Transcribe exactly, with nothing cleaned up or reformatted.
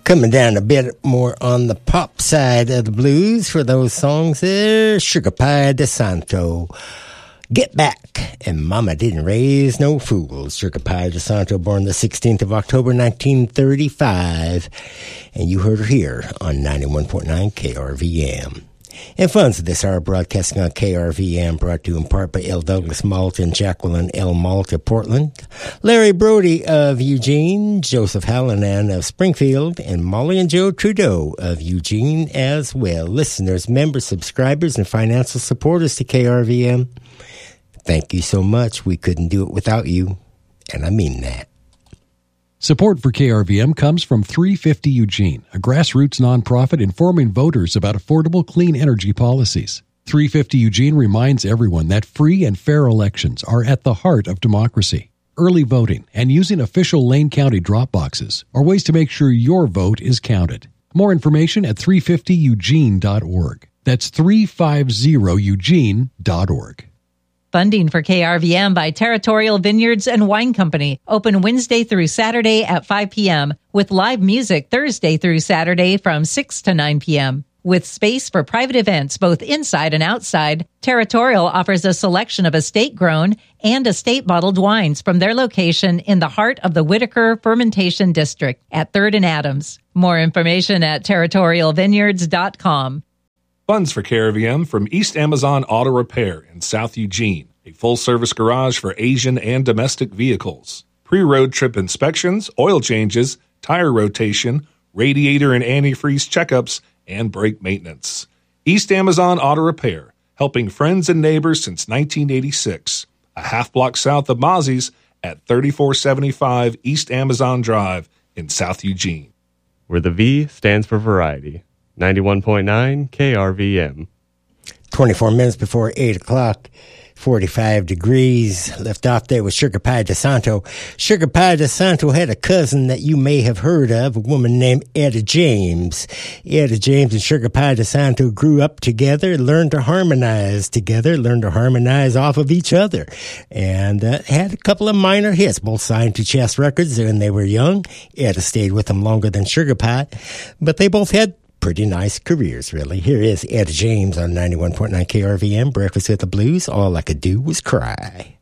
Coming down a bit more on the pop side of the blues for those songs there, Sugar Pie DeSanto, Get Back, and Mama Didn't Raise No Fools. Sugar Pie DeSanto, born the sixteenth of October, nineteen thirty-five, and you heard her here on ninety-one point nine K R V M. And funds of this hour broadcasting on K R V M, brought to you in part by L. Douglas Malta and Jacqueline L. Malta, Portland, Larry Brody of Eugene, Joseph Hallinan of Springfield, and Molly and Joe Trudeau of Eugene as well. Listeners, members, subscribers, and financial supporters to K R V M, thank you so much. We couldn't do it without you, and I mean that. Support for K R V M comes from three fifty Eugene, a grassroots nonprofit informing voters about affordable clean energy policies. three fifty Eugene reminds everyone that free and fair elections are at the heart of democracy. Early voting and using official Lane County drop boxes are ways to make sure your vote is counted. More information at three fifty eugene dot org. That's three fifty eugene dot org. Funding for K R V M by Territorial Vineyards and Wine Company. Open Wednesday through Saturday at five p.m. with live music Thursday through Saturday from six to nine p.m. With space for private events both inside and outside, Territorial offers a selection of estate-grown and estate-bottled wines from their location in the heart of the Whitaker Fermentation District at third and Adams. More information at territorial vineyards dot com. Funds for K R V M from East Amazon Auto Repair in South Eugene, a full-service garage for Asian and domestic vehicles. Pre-road trip inspections, oil changes, tire rotation, radiator and antifreeze checkups, and brake maintenance. East Amazon Auto Repair, helping friends and neighbors since nineteen eighty-six. A half block south of Mozzie's at thirty-four seventy-five East Amazon Drive in South Eugene. Where the V stands for variety. ninety-one point nine K R V M. twenty-four minutes before eight o'clock, forty-five degrees. Left off there with Sugar Pie DeSanto. Sugar Pie DeSanto had a cousin that you may have heard of, a woman named Etta James. Etta James and Sugar Pie DeSanto grew up together, learned to harmonize together, learned to harmonize off of each other, and uh, had a couple of minor hits, both signed to Chess Records when they were young. Etta stayed with them longer than Sugar Pie, but they both had pretty nice careers, really. Here is Etta James on ninety-one point nine K R V M, Breakfast with the Blues. All I could do was cry.